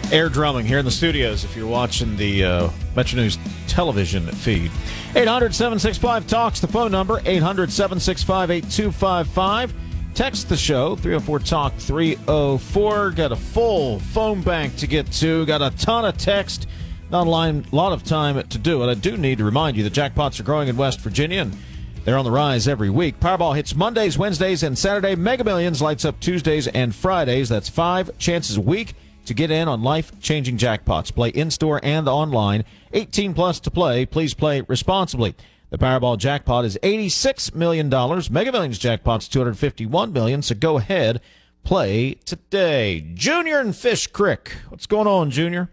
Air drumming here in the studios if you're watching the Metro News television feed. 800-765-TALKS, the phone number, 800-765-8255. Text the show, 304-TALK-304. Got a full phone bank to get to. Got a ton of text. Not a lot of time to do it. I do need to remind you that jackpots are growing in West Virginia, and they're on the rise every week. Powerball hits Mondays, Wednesdays, and Saturday. Mega Millions lights up Tuesdays and Fridays. That's 5 chances a week to get in on life-changing jackpots. Play in-store and online. 18 plus to play. Please play responsibly. The Powerball jackpot is $86 million. Mega Millions jackpot's $251 million. So go ahead, play today. Junior in Fish Creek. What's going on, Junior?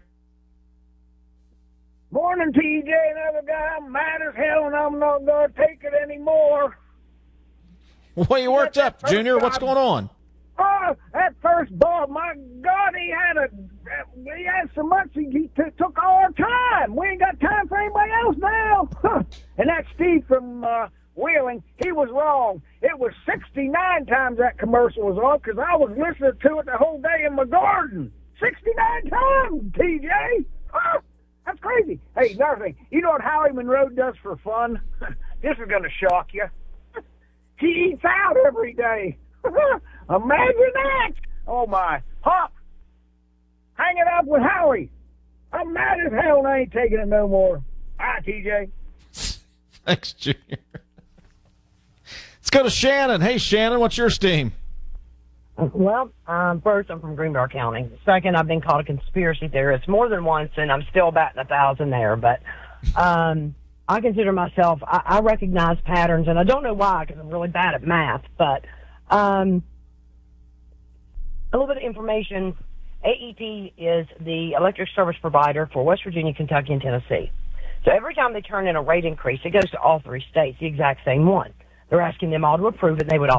Morning, TJ. Another guy. I'm mad as hell, and I'm not going to take it anymore. Well, you worked up, Junior. What's going on? Oh, that first ball, my God, he had so much, he took all our time. We ain't got time for anybody else now. And that Steve from Wheeling, he was wrong. It was 69 times that commercial was on because I was listening to it the whole day in my garden. 69 times, TJ. That's crazy. Hey, another thing. You know what Howie Monroe does for fun? This is going to shock you. He eats out every day. Imagine that. Oh, my. Hop. Hanging out with Howie. I'm mad as hell and I ain't taking it no more. All right, TJ. Thanks, Junior. Let's go to Shannon. Hey, Shannon, what's your steam? Well, first, I'm from Greenbrier County. Second, I've been called a conspiracy theorist more than once, and I'm still batting 1,000 there. But I consider myself, I recognize patterns, and I don't know why because I'm really bad at math. But a little bit of information. AEP is the electric service provider for West Virginia, Kentucky, and Tennessee. So every time they turn in a rate increase, it goes to all 3 states, the exact same one. They're asking them all to approve it, and they would all